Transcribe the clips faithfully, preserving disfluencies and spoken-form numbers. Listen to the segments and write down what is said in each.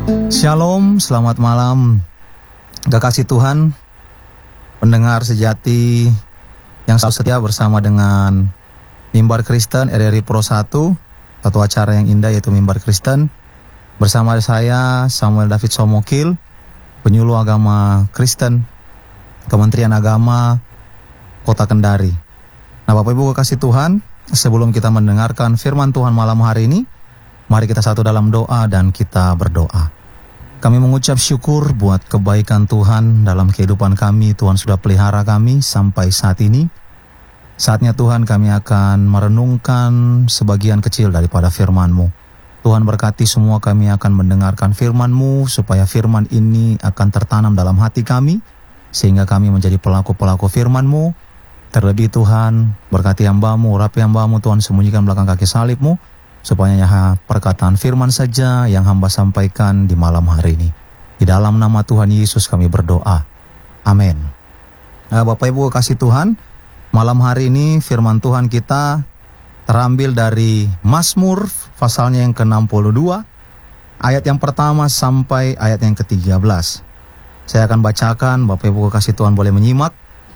Shalom, selamat malam kekasih Tuhan, pendengar sejati yang selalu setia bersama dengan Mimbar Kristen R R I Pro satu, satu acara yang indah yaitu Mimbar Kristen. Bersama saya Samuel David Somokil, penyuluh agama Kristen, Kementerian Agama Kota Kendari. Nah, Bapak Ibu kekasih Tuhan, sebelum kita mendengarkan firman Tuhan malam hari ini, mari kita satu dalam doa dan kita berdoa. Kami mengucap syukur buat kebaikan Tuhan dalam kehidupan kami. Tuhan sudah pelihara kami sampai saat ini. Saatnya Tuhan kami akan merenungkan sebagian kecil daripada firman-Mu. Tuhan berkati semua kami akan mendengarkan firman-Mu, supaya firman ini akan tertanam dalam hati kami, sehingga kami menjadi pelaku-pelaku firman-Mu. Terlebih Tuhan, berkati hamba-Mu, urapi hamba-Mu, Tuhan sembunyikan belakang kaki salib-Mu, supaya hanya perkataan firman saja yang hamba sampaikan di malam hari ini. Di dalam nama Tuhan Yesus kami berdoa. Amin. Nah, Bapak Ibu kasih Tuhan, malam hari ini firman Tuhan kita terambil dari Mazmur pasalnya yang ke enam puluh dua, ayat yang pertama sampai ayat yang ke tiga belas. Saya akan bacakan, Bapak Ibu kasih Tuhan boleh menyimak.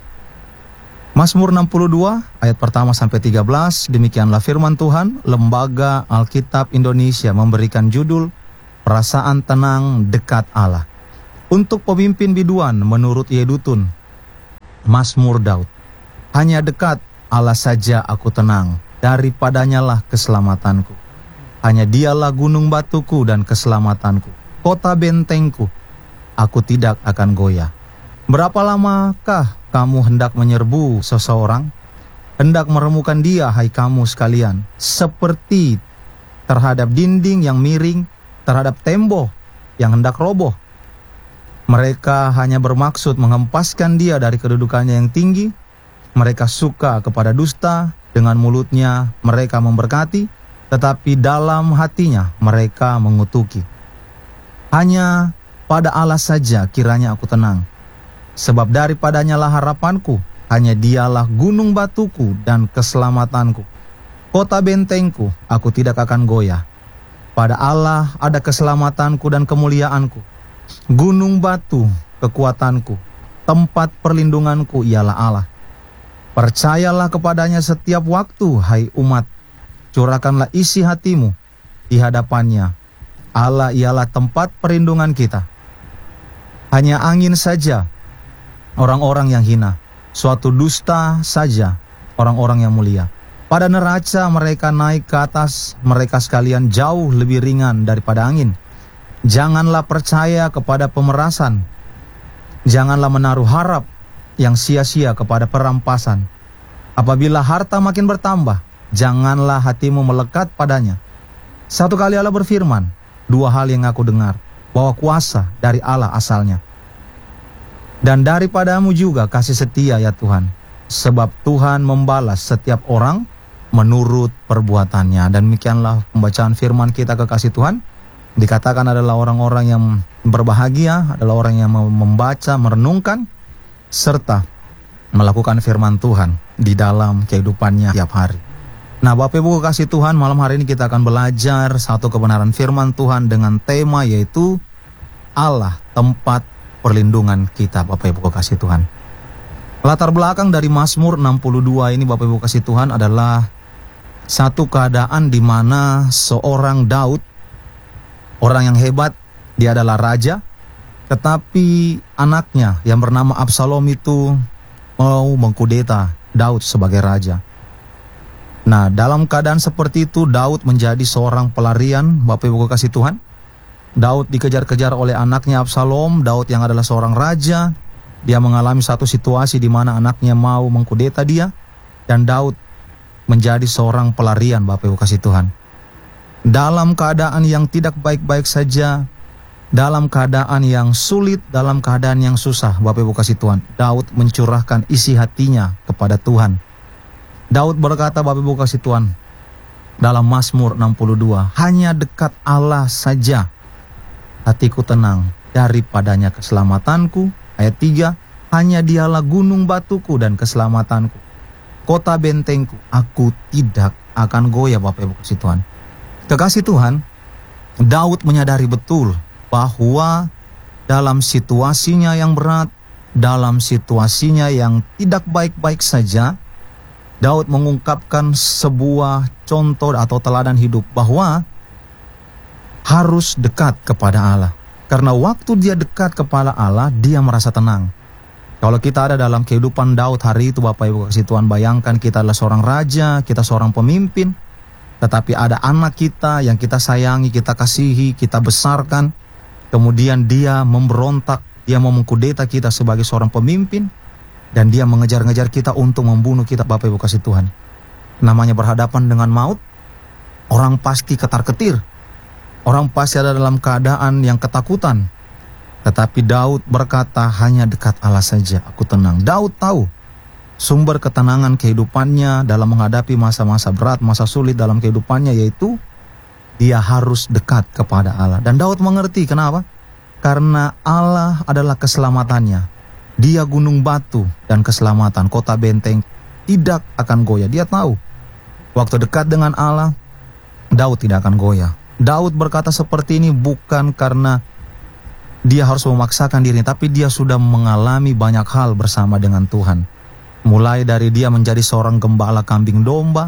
Mazmur enam puluh dua ayat pertama sampai tiga belas, demikianlah firman Tuhan. Lembaga Alkitab Indonesia memberikan judul Perasaan Tenang Dekat Allah. Untuk pemimpin biduan menurut Yedutun, Mazmur Daud. Hanya dekat Allah saja aku tenang, daripadanya lah keselamatanku. Hanya dialah gunung batuku dan keselamatanku, kota bentengku, aku tidak akan goyah. Berapa lamakah kamu hendak menyerbu seseorang? Hendak meremukan dia, hai kamu sekalian, seperti terhadap dinding yang miring, terhadap tembok yang hendak roboh. Mereka hanya bermaksud menghempaskan dia dari kedudukannya yang tinggi. Mereka suka kepada dusta, dengan mulutnya mereka memberkati, tetapi dalam hatinya mereka mengutuki. Hanya pada Allah saja kiranya aku tenang, sebab daripadanya lah harapanku. Hanya dialah gunung batuku dan keselamatanku, kota bentengku, aku tidak akan goyah. Pada Allah ada keselamatanku dan kemuliaanku. Gunung batu kekuatanku, tempat perlindunganku ialah Allah. Percayalah kepadanya setiap waktu, hai umat. Curahkanlah isi hatimu di hadapannya. Allah ialah tempat perlindungan kita. Hanya angin saja orang-orang yang hina, suatu dusta saja orang-orang yang mulia. Pada neraca mereka naik ke atas, mereka sekalian jauh lebih ringan daripada angin. Janganlah percaya kepada pemerasan, janganlah menaruh harap yang sia-sia kepada perampasan. Apabila harta makin bertambah, janganlah hatimu melekat padanya. Satu kali Allah berfirman, dua hal yang aku dengar, bahwa kuasa dari Allah asalnya, dan daripadamu juga kasih setia ya Tuhan, sebab Tuhan membalas setiap orang menurut perbuatannya. Dan demikianlah pembacaan firman kita kekasih Tuhan. Dikatakan adalah orang-orang yang berbahagia, adalah orang yang membaca, merenungkan, serta melakukan firman Tuhan di dalam kehidupannya tiap hari. Nah, Bapak Ibu kekasih Tuhan, malam hari ini kita akan belajar satu kebenaran firman Tuhan dengan tema yaitu Allah tempat perlindungan kita, Bapak Ibu kekasih Tuhan. Latar belakang dari Mazmur enam puluh dua ini, Bapak Ibu kekasih Tuhan, adalah satu keadaan di mana seorang Daud, orang yang hebat, dia adalah raja, tetapi anaknya yang bernama Absalom itu mau mengkudeta Daud sebagai raja. Nah, dalam keadaan seperti itu Daud menjadi seorang pelarian, Bapak Ibu kekasih Tuhan. Daud dikejar-kejar oleh anaknya Absalom. Daud yang adalah seorang raja, dia mengalami satu situasi di mana anaknya mau mengkudeta dia, dan Daud menjadi seorang pelarian, Bapak Ibu kasih Tuhan. Dalam keadaan yang tidak baik-baik saja, dalam keadaan yang sulit, dalam keadaan yang susah, Bapak Ibu kasih Tuhan, Daud mencurahkan isi hatinya kepada Tuhan. Daud berkata, Bapak Ibu kasih Tuhan, dalam Mazmur enam puluh dua, hanya dekat Allah saja hatiku tenang, daripadanya keselamatanku. Ayat tiga, hanya dialah gunung batuku dan keselamatanku, kota bentengku, aku tidak akan goyah, Bapak Ibu kasih Tuhan. Kekasih Tuhan, Daud menyadari betul bahwa dalam situasinya yang berat, dalam situasinya yang tidak baik-baik saja, Daud mengungkapkan sebuah contoh atau teladan hidup bahwa harus dekat kepada Allah. Karena waktu dia dekat kepada Allah, dia merasa tenang. Kalau kita ada dalam kehidupan Daud hari itu, Bapak Ibu kasih Tuhan, bayangkan kita adalah seorang raja, kita seorang pemimpin, tetapi ada anak kita yang kita sayangi, kita kasihi, kita besarkan, kemudian dia memberontak, dia mau mengkudeta kita sebagai seorang pemimpin, dan dia mengejar-ngejar kita untuk membunuh kita, Bapak Ibu kasih Tuhan. Namanya berhadapan dengan maut, orang pasti ketar-ketir. Orang pasti ada dalam keadaan yang ketakutan. Tetapi Daud berkata, hanya dekat Allah saja aku tenang. Daud tahu sumber ketenangan kehidupannya dalam menghadapi masa-masa berat, masa sulit dalam kehidupannya, yaitu dia harus dekat kepada Allah. Dan Daud mengerti kenapa? Karena Allah adalah keselamatannya. Dia gunung batu dan keselamatan, kota benteng tidak akan goyah. Dia tahu waktu dekat dengan Allah, Daud tidak akan goyah. Daud berkata seperti ini bukan karena dia harus memaksakan diri, tapi dia sudah mengalami banyak hal bersama dengan Tuhan. Mulai dari dia menjadi seorang gembala kambing domba,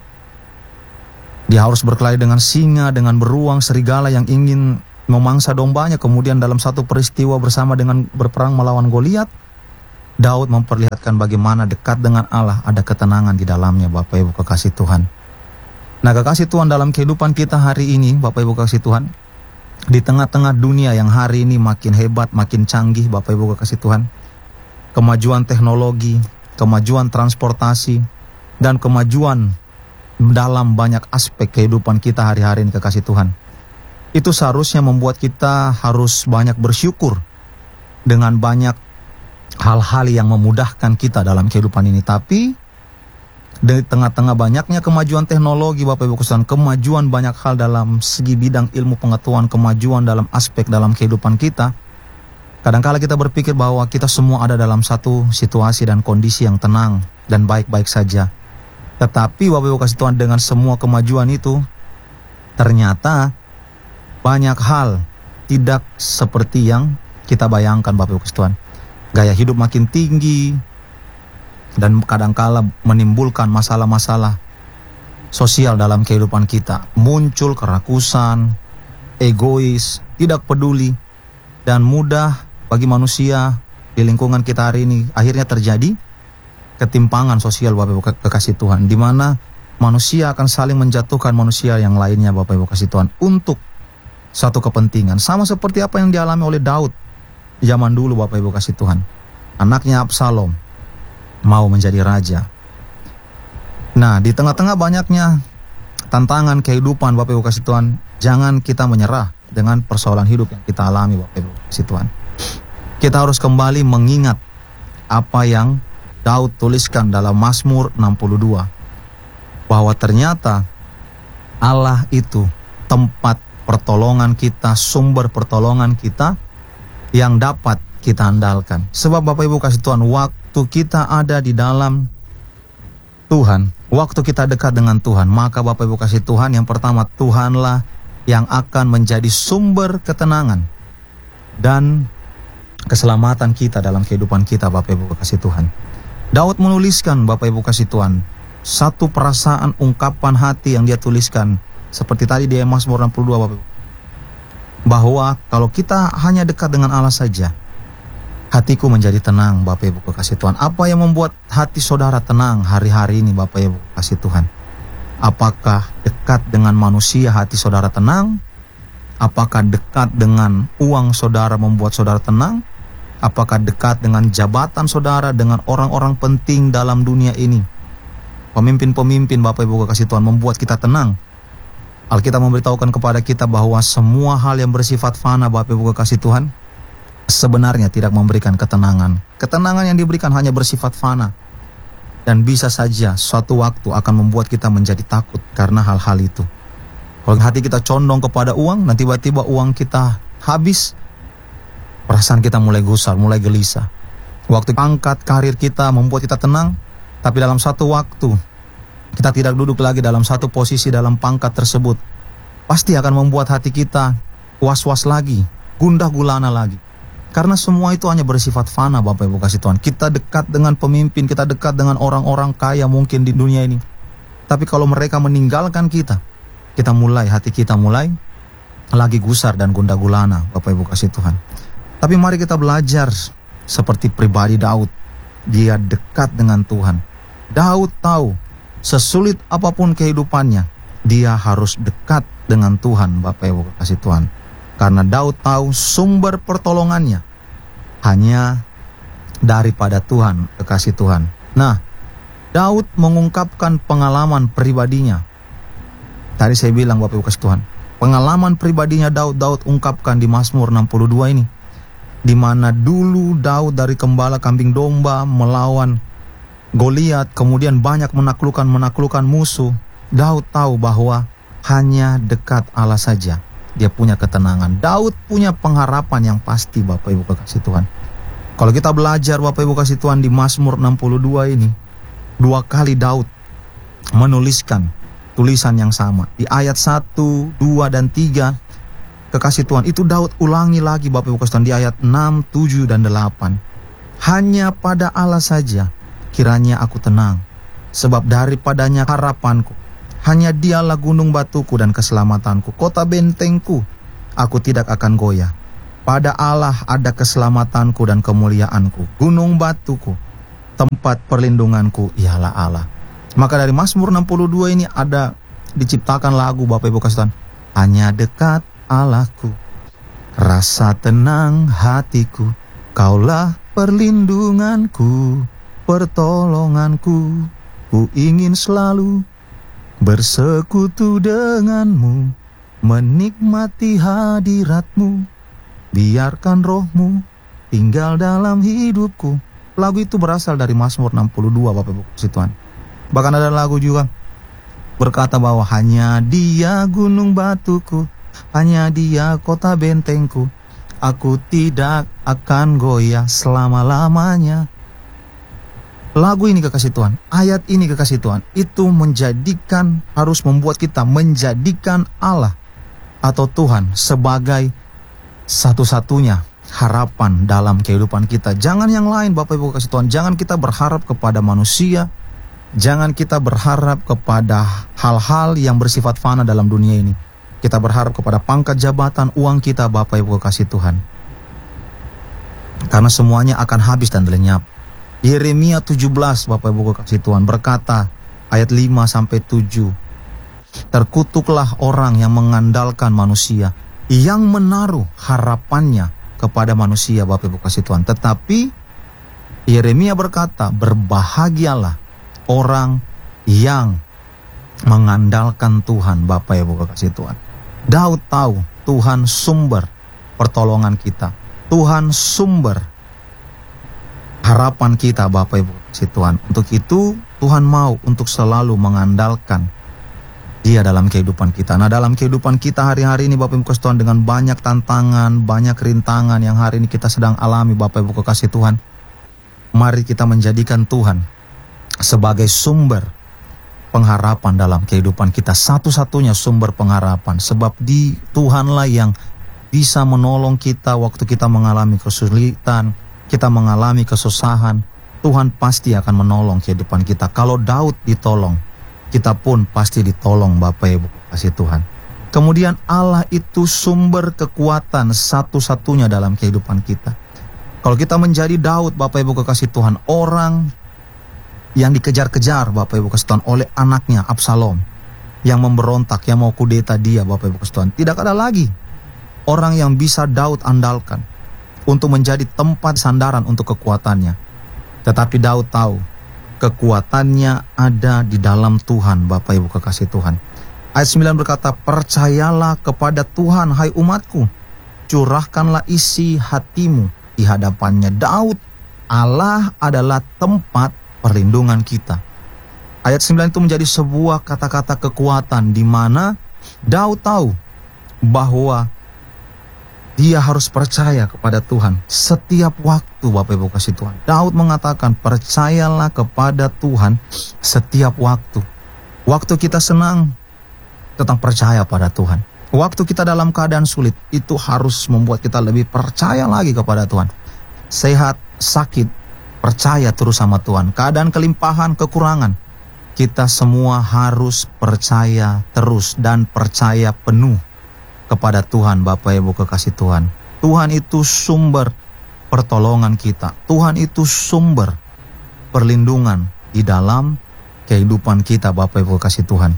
dia harus berkelahi dengan singa, dengan beruang, serigala yang ingin memangsa dombanya. Kemudian dalam satu peristiwa bersama dengan berperang melawan Goliat, Daud memperlihatkan bagaimana dekat dengan Allah ada ketenangan di dalamnya, Bapak Ibu kekasih Tuhan. Nah, kekasih Tuhan, dalam kehidupan kita hari ini, Bapak Ibu kekasih Tuhan, di tengah-tengah dunia yang hari ini makin hebat, makin canggih, Bapak Ibu kekasih Tuhan, kemajuan teknologi, kemajuan transportasi, dan kemajuan dalam banyak aspek kehidupan kita hari-hari ini, kekasih Tuhan, itu seharusnya membuat kita harus banyak bersyukur dengan banyak hal-hal yang memudahkan kita dalam kehidupan ini. Tapi di tengah-tengah banyaknya kemajuan teknologi, Bapak Ibu kekasih Tuhan, kemajuan banyak hal dalam segi bidang ilmu pengetahuan, kemajuan dalam aspek dalam kehidupan kita, kadangkala kita berpikir bahwa kita semua ada dalam satu situasi dan kondisi yang tenang dan baik-baik saja. Tetapi Bapak Ibu kekasih Tuhan, dengan semua kemajuan itu, ternyata banyak hal tidak seperti yang kita bayangkan, Bapak Ibu kekasih Tuhan. Gaya hidup makin tinggi, dan kadangkala menimbulkan masalah-masalah sosial dalam kehidupan kita. Muncul kerakusan, egois, tidak peduli, dan mudah bagi manusia di lingkungan kita hari ini akhirnya terjadi ketimpangan sosial, Bapak Ibu kekasih Tuhan, di mana manusia akan saling menjatuhkan manusia yang lainnya, Bapak Ibu kekasih Tuhan, untuk satu kepentingan. Sama seperti apa yang dialami oleh Daud zaman dulu, Bapak Ibu kekasih Tuhan. Anaknya Absalom mau menjadi raja. Nah, di tengah-tengah banyaknya tantangan kehidupan, Bapak Ibu kasih Tuhan, jangan kita menyerah dengan persoalan hidup yang kita alami, Bapak Ibu kasih Tuhan. Kita harus kembali mengingat apa yang Daud tuliskan dalam Mazmur enam puluh dua, bahwa ternyata Allah itu tempat pertolongan kita, sumber pertolongan kita yang dapat kita andalkan. Sebab Bapak Ibu kasih Tuhan, waktu kita ada di dalam Tuhan, waktu kita dekat dengan Tuhan, maka Bapak Ibu kasih Tuhan, yang pertama, Tuhanlah yang akan menjadi sumber ketenangan dan keselamatan kita dalam kehidupan kita, Bapak Ibu kasih Tuhan. Daud menuliskan, Bapak Ibu kasih Tuhan, satu perasaan, ungkapan hati yang dia tuliskan, seperti tadi di Mazmur enam puluh dua, Bapak Ibu, bahwa kalau kita hanya dekat dengan Allah saja, hatiku menjadi tenang, Bapak Ibu kekasih Tuhan. Apa yang membuat hati saudara tenang hari-hari ini, Bapak Ibu kekasih Tuhan? Apakah dekat dengan manusia hati saudara tenang? Apakah dekat dengan uang saudara membuat saudara tenang? Apakah dekat dengan jabatan saudara, dengan orang-orang penting dalam dunia ini? Pemimpin-pemimpin, Bapak Ibu kekasih Tuhan, membuat kita tenang. Alkitab memberitahukan kepada kita bahwa semua hal yang bersifat fana, Bapak Ibu kekasih Tuhan, sebenarnya tidak memberikan ketenangan. Ketenangan yang diberikan hanya bersifat fana, dan bisa saja suatu waktu akan membuat kita menjadi takut karena hal-hal itu. Kalau hati kita condong kepada uang, dan tiba-tiba uang kita habis, perasaan kita mulai gusar, mulai gelisah. Waktu pangkat karir kita membuat kita tenang, tapi dalam satu waktu kita tidak duduk lagi dalam satu posisi dalam pangkat tersebut, pasti akan membuat hati kita was-was lagi. gundah gulana lagi. Karena semua itu hanya bersifat fana, Bapak Ibu kasih Tuhan. Kita dekat dengan pemimpin, kita dekat dengan orang-orang kaya mungkin di dunia ini. Tapi kalau mereka meninggalkan kita, kita mulai, hati kita mulai lagi gusar dan gundah gulana, Bapak Ibu kasih Tuhan. Tapi mari kita belajar seperti pribadi Daud. Dia dekat dengan Tuhan. Daud tahu, sesulit apapun kehidupannya, dia harus dekat dengan Tuhan, Bapak Ibu kasih Tuhan. Karena Daud tahu sumber pertolongannya hanya daripada Tuhan, kekasih Tuhan. Nah, Daud mengungkapkan pengalaman pribadinya. Tadi saya bilang, Bapak Ibu kasih Tuhan, pengalaman pribadinya Daud, Daud ungkapkan di Mazmur enam puluh dua ini. Di mana dulu Daud dari gembala kambing domba melawan Goliat, kemudian banyak menaklukkan-menaklukkan musuh. Daud tahu bahwa hanya dekat Allah saja dia punya ketenangan. Daud punya pengharapan yang pasti, Bapak Ibu kasih Tuhan. Kalau kita belajar, Bapak Ibu kasih Tuhan, di Mazmur enam puluh dua ini, dua kali Daud menuliskan tulisan yang sama. Di ayat satu, dua, dan tiga, kekasih Tuhan, itu Daud ulangi lagi, Bapak Ibu kasih Tuhan, di ayat enam, tujuh, dan delapan. Hanya pada Allah saja kiranya aku tenang, sebab daripadanya harapanku. Hanya dialah gunung batuku dan keselamatanku, kota bentengku, aku tidak akan goyah. Pada Allah ada keselamatanku dan kemuliaanku, gunung batuku, tempat perlindunganku ialah Allah. Maka dari Mazmur enam puluh dua ini ada diciptakan lagu, Bapak Ibu kasih Tuhan. Hanya dekat Allahku, rasa tenang hatiku, kaulah perlindunganku, pertolonganku, ku ingin selalu bersekutu denganmu, menikmati hadiratmu, biarkan rohmu tinggal dalam hidupku. Lagu itu berasal dari Mazmur enam puluh dua, Bapak Ibu kasih Tuhan. Bahkan ada lagu juga berkata bahwa hanya dia gunung batuku, hanya dia kota bentengku, aku tidak akan goyah selama-lamanya. Lagu ini kekasih Tuhan, ayat ini kekasih Tuhan, itu menjadikan, harus membuat kita menjadikan Allah atau Tuhan sebagai satu-satunya harapan dalam kehidupan kita. Jangan yang lain, Bapak Ibu kasih Tuhan. Jangan kita berharap kepada manusia, jangan kita berharap kepada hal-hal yang bersifat fana dalam dunia ini. Kita berharap kepada pangkat jabatan, uang kita, Bapak Ibu kasih Tuhan. Karena semuanya akan habis dan lenyap. Yeremia tujuh belas, Bapak Ibu kasih Tuhan, berkata ayat lima sampai tujuh. Terkutuklah orang yang mengandalkan manusia, yang menaruh harapannya kepada manusia, Bapak Ibu kasih Tuhan. Tetapi Yeremia berkata, berbahagialah orang yang mengandalkan Tuhan, Bapak Ibu kasih Tuhan. Daud tahu Tuhan sumber pertolongan kita, Tuhan sumber harapan kita, Bapak Ibu kasih Tuhan. Untuk itu Tuhan mau untuk selalu mengandalkan Dia dalam kehidupan kita. Nah, dalam kehidupan kita hari-hari ini, Bapak Ibu kasih Tuhan, dengan banyak tantangan, banyak rintangan yang hari ini kita sedang alami, Bapak Ibu kasih Tuhan, mari kita menjadikan Tuhan sebagai sumber pengharapan dalam kehidupan kita, satu-satunya sumber pengharapan. Sebab di Tuhanlah yang bisa menolong kita waktu kita mengalami kesulitan, kita mengalami kesusahan. Tuhan pasti akan menolong kehidupan kita. Kalau Daud ditolong, kita pun pasti ditolong, Bapak Ibu kasih Tuhan. Kemudian Allah itu sumber kekuatan satu-satunya dalam kehidupan kita. Kalau kita menjadi Daud, Bapak Ibu kekasih Tuhan, orang yang dikejar-kejar, Bapak Ibu kasih Tuhan, oleh anaknya Absalom, yang memberontak, yang mau kudeta dia, Bapak Ibu kasih Tuhan, tidak ada lagi orang yang bisa Daud andalkan untuk menjadi tempat sandaran untuk kekuatannya. Tetapi Daud tahu kekuatannya ada di dalam Tuhan, Bapak Ibu kekasih Tuhan. Ayat sembilan berkata, percayalah kepada Tuhan, hai umatku, curahkanlah isi hatimu di hadapannya. Daud, Allah adalah tempat perlindungan kita. Ayat sembilan itu menjadi sebuah kata-kata kekuatan di mana Daud tahu bahwa dia harus percaya kepada Tuhan setiap waktu, Bapak Ibu kasih Tuhan. Daud mengatakan, percayalah kepada Tuhan setiap waktu. Waktu kita senang, tetap percaya pada Tuhan. Waktu kita dalam keadaan sulit, itu harus membuat kita lebih percaya lagi kepada Tuhan. Sehat, sakit, percaya terus sama Tuhan. Keadaan kelimpahan, kekurangan, kita semua harus percaya terus dan percaya penuh kepada Tuhan. Bapak Ibu kekasih Tuhan, Tuhan itu sumber pertolongan kita. Tuhan itu sumber perlindungan di dalam kehidupan kita, Bapak Ibu kekasih Tuhan.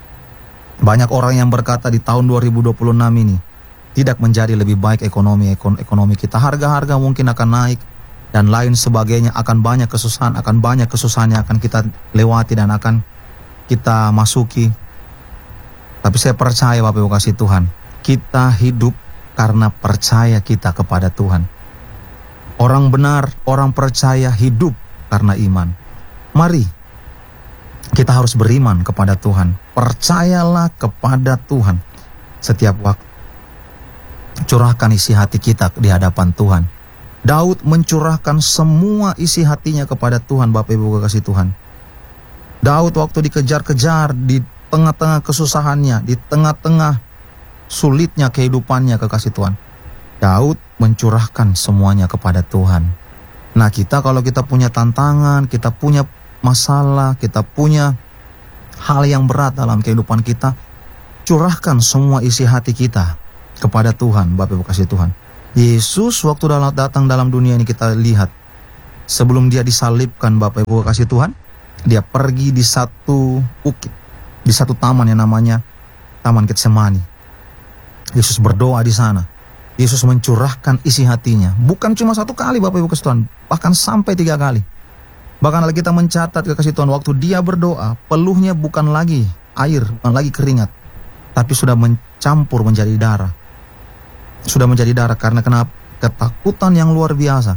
Banyak orang yang berkata di tahun dua ribu dua puluh enam ini tidak menjadi lebih baik ekonomi ekonomi kita. Harga-harga mungkin akan naik dan lain sebagainya, akan banyak kesusahan, akan banyak kesusahan yang akan kita lewati dan akan kita masuki. Tapi saya percaya, Bapak Ibu kasih Tuhan, kita hidup karena percaya kita kepada Tuhan. Orang benar, orang percaya hidup karena iman. Mari kita harus beriman kepada Tuhan. Percayalah kepada Tuhan setiap waktu. Curahkan isi hati kita di hadapan Tuhan. Daud mencurahkan semua isi hatinya kepada Tuhan, Bapak Ibu kekasih Tuhan. Daud waktu dikejar-kejar, di tengah-tengah kesusahannya, di tengah-tengah sulitnya kehidupannya, kekasih Tuhan, Daud mencurahkan semuanya kepada Tuhan. Nah, kita kalau kita punya tantangan, kita punya masalah, kita punya hal yang berat dalam kehidupan kita, curahkan semua isi hati kita kepada Tuhan, Bapak Ibu kasih Tuhan. Yesus waktu datang dalam dunia ini kita lihat, sebelum dia disalibkan, Bapak Ibu kasih Tuhan, dia pergi di satu bukit, di satu taman yang namanya Taman Getsemani. Yesus berdoa di sana. Yesus mencurahkan isi hatinya, bukan cuma satu kali, Bapak Ibu kasih Tuhan, bahkan sampai tiga kali. Bahkan kita mencatat, kekasih Tuhan, waktu dia berdoa, peluhnya bukan lagi air, bukan lagi keringat, tapi sudah mencampur menjadi darah. Sudah menjadi darah karena kena ketakutan yang luar biasa.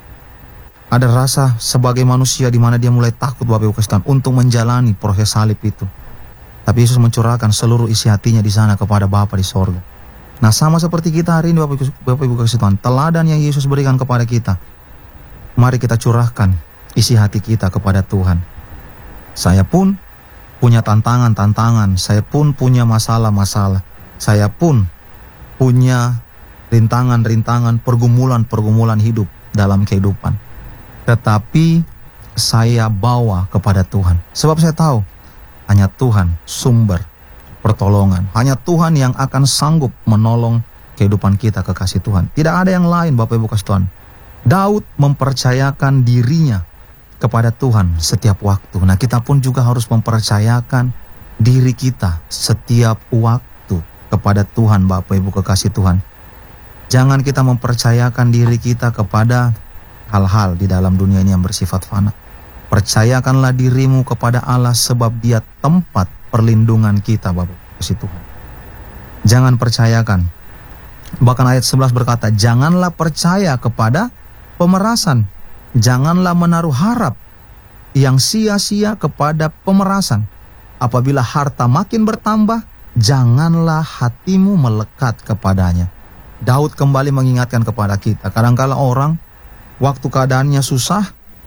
Ada rasa sebagai manusia di mana dia mulai takut, Bapak Ibu kasih Tuhan, untuk menjalani proses salib itu. Tapi Yesus mencurahkan seluruh isi hatinya di sana kepada Bapa di sorga. Nah, sama seperti kita hari ini, Bapak Ibu, Bapak Ibu kasih Tuhan, teladan yang Yesus berikan kepada kita, mari kita curahkan isi hati kita kepada Tuhan. Saya pun punya tantangan-tantangan, saya pun punya masalah-masalah, saya pun punya rintangan-rintangan, pergumulan-pergumulan hidup dalam kehidupan. Tetapi saya bawa kepada Tuhan, sebab saya tahu hanya Tuhan sumber pertolongan, hanya Tuhan yang akan sanggup menolong kehidupan kita, kekasih Tuhan. Tidak ada yang lain, Bapak Ibu kasih Tuhan. Daud mempercayakan dirinya kepada Tuhan setiap waktu. Nah, kita pun juga harus mempercayakan diri kita setiap waktu kepada Tuhan, Bapak Ibu kekasih Tuhan. Jangan kita mempercayakan diri kita kepada hal-hal di dalam dunia ini yang bersifat fana. Percayakanlah dirimu kepada Allah, sebab Dia tempat perlindungan kita, Bapak Ibu kekasih Tuhan. Jangan percayakan. Bahkan ayat sebelas berkata, janganlah percaya kepada pemerasan. Janganlah menaruh harap yang sia-sia kepada pemerasan. Apabila harta makin bertambah, janganlah hatimu melekat kepadanya. Daud kembali mengingatkan kepada kita, kadangkala orang waktu keadaannya susah,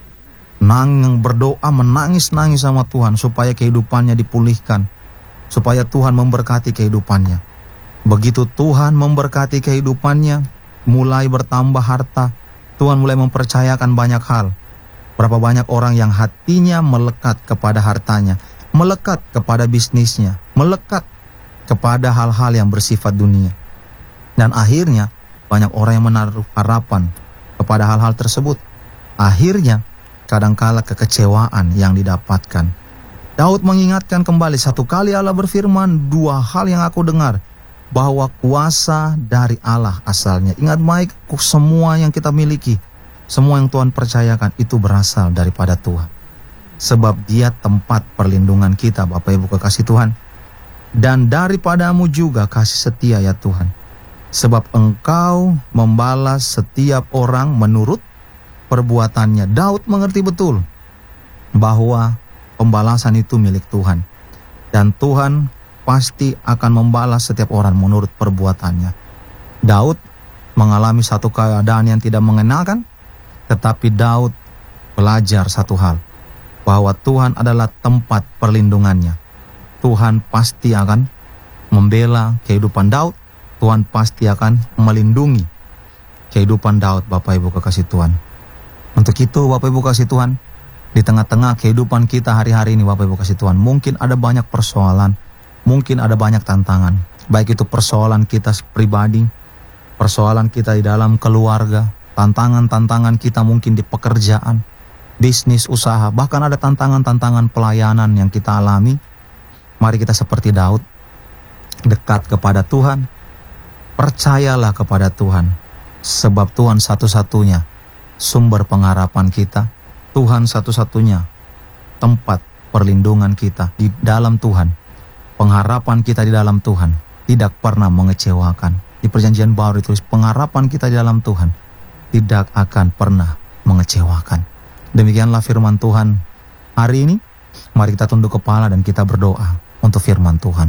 nang berdoa, menangis-nangis sama Tuhan supaya kehidupannya dipulihkan, supaya Tuhan memberkati kehidupannya. Begitu Tuhan memberkati kehidupannya, mulai bertambah harta, Tuhan mulai mempercayakan banyak hal. Berapa banyak orang yang hatinya melekat kepada hartanya, melekat kepada bisnisnya, melekat kepada hal-hal yang bersifat dunia. Dan akhirnya banyak orang yang menaruh harapan kepada hal-hal tersebut. Akhirnya kadangkala kekecewaan yang didapatkan. Daud mengingatkan kembali, satu kali Allah berfirman, dua hal yang aku dengar, bahwa kuasa dari Allah asalnya. Ingat baik, semua yang kita miliki, semua yang Tuhan percayakan itu berasal daripada Tuhan. Sebab Dia tempat perlindungan kita, Bapak Ibu kekasih Tuhan. Dan daripadamu juga kasih setia ya Tuhan. Sebab Engkau membalas setiap orang menurut perbuatannya. Daud mengerti betul bahwa pembalasan itu milik Tuhan. Dan Tuhan pasti akan membalas setiap orang menurut perbuatannya. Daud mengalami satu keadaan yang tidak mengenakan, tetapi Daud belajar satu hal, bahwa Tuhan adalah tempat perlindungannya. Tuhan pasti akan membela kehidupan Daud, Tuhan pasti akan melindungi kehidupan Daud, Bapak Ibu kekasih Tuhan. Untuk itu Bapak Ibu kasih Tuhan, di tengah-tengah kehidupan kita hari-hari ini Bapak Ibu kasih Tuhan, mungkin ada banyak persoalan, mungkin ada banyak tantangan. Baik itu persoalan kita pribadi, persoalan kita di dalam keluarga, tantangan-tantangan kita mungkin di pekerjaan, bisnis, usaha, bahkan ada tantangan-tantangan pelayanan yang kita alami. Mari kita seperti Daud, dekat kepada Tuhan, percayalah kepada Tuhan, sebab Tuhan satu-satunya sumber pengharapan kita, Tuhan satu-satunya tempat perlindungan kita di dalam Tuhan. Pengharapan kita di dalam Tuhan tidak pernah mengecewakan. Di perjanjian baru ditulis, pengharapan kita di dalam Tuhan tidak akan pernah mengecewakan. Demikianlah firman Tuhan hari ini. Mari kita tunduk kepala dan kita berdoa untuk firman Tuhan.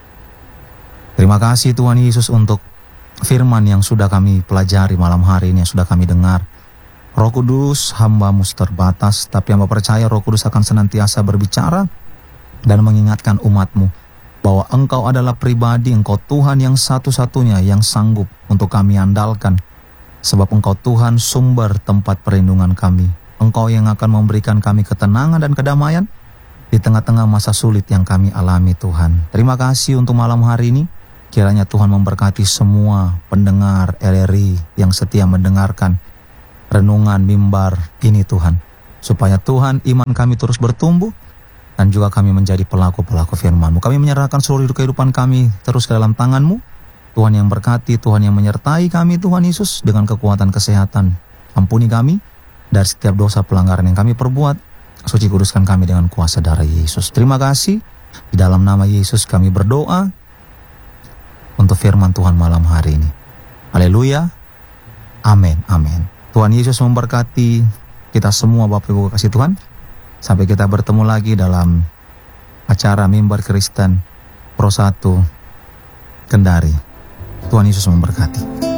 Terima kasih Tuhan Yesus untuk firman yang sudah kami pelajari malam hari ini, yang sudah kami dengar. Roh Kudus, hamba-Mu terbatas, tapi hamba percaya Roh Kudus akan senantiasa berbicara dan mengingatkan umat-Mu bahwa Engkau adalah pribadi, Engkau Tuhan yang satu-satunya yang sanggup untuk kami andalkan. Sebab Engkau Tuhan sumber tempat perlindungan kami. Engkau yang akan memberikan kami ketenangan dan kedamaian di tengah-tengah masa sulit yang kami alami Tuhan. Terima kasih untuk malam hari ini. Kiranya Tuhan memberkati semua pendengar R R I yang setia mendengarkan renungan mimbar ini Tuhan. Supaya Tuhan iman kami terus bertumbuh dan juga kami menjadi pelaku-pelaku firman-Mu. Kami menyerahkan seluruh hidup kehidupan kami terus ke dalam tangan-Mu. Tuhan yang berkati, Tuhan yang menyertai kami Tuhan Yesus dengan kekuatan kesehatan. Ampuni kami dari setiap dosa pelanggaran yang kami perbuat. Suci kuduskan kami dengan kuasa darah Yesus. Terima kasih. Di dalam nama Yesus kami berdoa untuk firman Tuhan malam hari ini. Haleluya. Amin. Amin. Tuhan Yesus memberkati kita semua Bapak Ibu kasih Tuhan. Sampai kita bertemu lagi dalam acara Mimbar Kristen Pro satu Kendari. Tuhan Yesus memberkati.